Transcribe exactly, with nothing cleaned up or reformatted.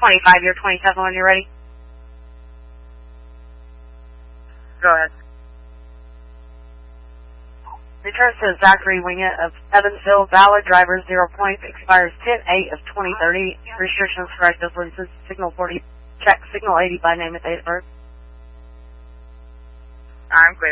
twenty-five, you're twenty-seven when you're ready. Go ahead. Returns to Zachary Wingett of Evansville, valid driver, zero points, expires ten eight of twenty thirty. Restrictions, corrective lenses, signal forty, check, signal eighty by name and date of birth. I'm clear.